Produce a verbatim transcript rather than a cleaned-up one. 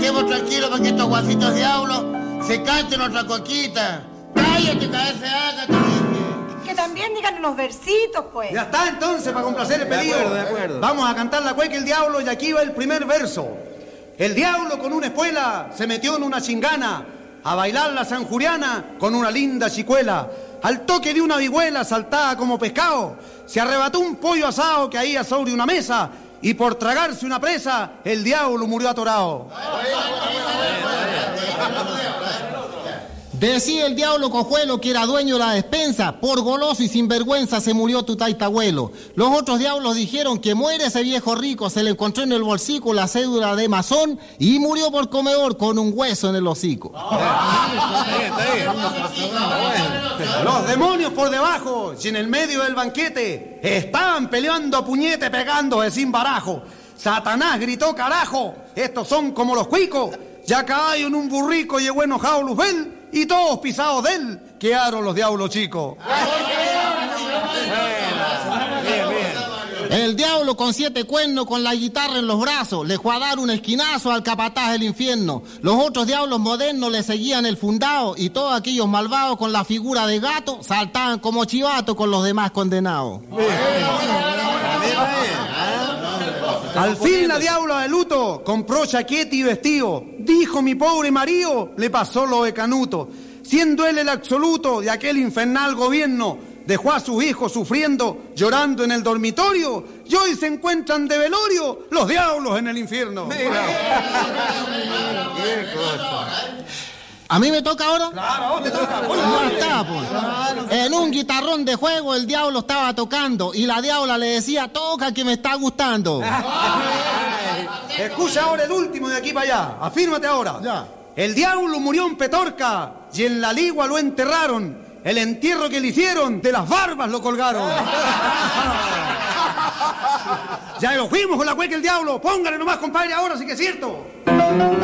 estemos tranquilos para que estos guasitos diablos se canten otra coquita. Cállate, cabeza, hágate. Que también digan unos versitos, pues. Ya está, entonces, para complacer el pedido. De acuerdo, de acuerdo. Vamos a cantar la cueca El Diablo y aquí va el primer verso. El diablo con una espuela se metió en una chingana a bailar la sanjuriana con una linda chicuela. Al toque de una vihuela saltada como pescado, se arrebató un pollo asado que ahí sobre una mesa y por tragarse una presa, el diablo murió atorado. Decía el diablo cojuelo que era dueño de la despensa, por goloso y sinvergüenza se murió tu taitabuelo. Los otros diablos dijeron que muere ese viejo rico, se le encontró en el bolsico la cédula de masón y murió por comedor con un hueso en el hocico. Los demonios por debajo y en el medio del banquete estaban peleando a puñete pegándose sin barajo. Satanás gritó carajo, estos son como los cuicos. Ya caballo en un burrico llegó enojado Luzbel y todos pisados de él quedaron los diablos chicos. Bien, bien. El diablo con siete cuernos con la guitarra en los brazos le fue a dar un esquinazo al capataz del infierno. Los otros diablos modernos le seguían el fundado y todos aquellos malvados con la figura de gato saltaban como chivato con los demás condenados. Al fin la diabla de luto compró chaqueta y vestido. Dijo mi pobre marido, le pasó lo de Canuto. Siendo él el absoluto de aquel infernal gobierno, dejó a sus hijos sufriendo, llorando en el dormitorio, y hoy se encuentran de velorio los diablos en el infierno. Mira. Qué cosa. ¿A mí me toca ahora? Claro, a vos te toca. Ya está, pues. En un guitarrón de juego el diablo estaba tocando y la diabla le decía, toca que me está gustando. Escucha ahora el último de aquí para allá. Afírmate ahora. Ya. El diablo murió en Petorca y en la ligua lo enterraron. El entierro que le hicieron, de las barbas lo colgaron. Ya lo fuimos con la cueca El Diablo. Póngale nomás, compadre, ahora sí que es cierto.